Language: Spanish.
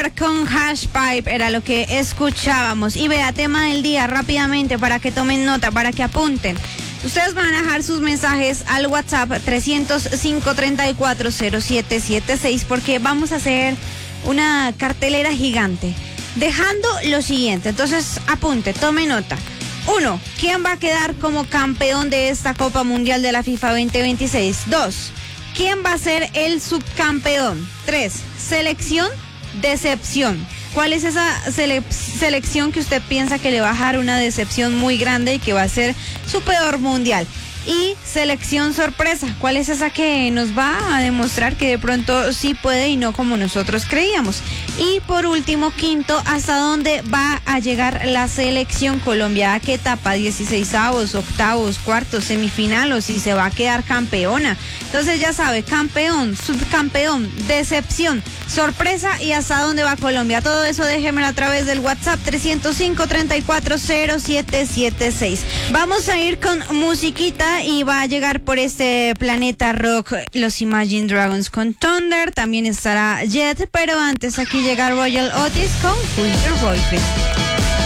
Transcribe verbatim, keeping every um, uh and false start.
Thunder con Hash Pipe era lo que escuchábamos. Y vea, tema del día rápidamente para que tomen nota, para que apunten. Ustedes van a dejar sus mensajes al WhatsApp tres cero cinco, tres cuatro, cero siete siete seis porque vamos a hacer una cartelera gigante. Dejando lo siguiente, entonces apunte, tome nota. Uno, ¿quién va a quedar como campeón de esta Copa Mundial de la FIFA veinte veintiséis? Dos, ¿quién va a ser el subcampeón? Tres, selección, decepción. ¿Cuál es esa sele- selección que usted piensa que le va a dejar una decepción muy grande y que va a ser su peor mundial? Y selección sorpresa, ¿cuál es esa que nos va a demostrar que de pronto sí puede y no como nosotros creíamos? Y por último, quinto, ¿hasta dónde va a llegar la selección Colombia? ¿A qué etapa? ¿dieciseisavos, octavos, cuartos, semifinal o si se va a quedar campeona? Entonces ya sabe, campeón, subcampeón, decepción, sorpresa y hasta dónde va Colombia. Todo eso déjemelo a través del WhatsApp tres cero cinco, tres cuatro, cero siete siete seis. Vamos a ir con musiquita y va a llegar por este planeta rock los Imagine Dragons con Thunder, también estará Jet, pero antes aquí llega Royal Otis con Who's Your Boyfriend.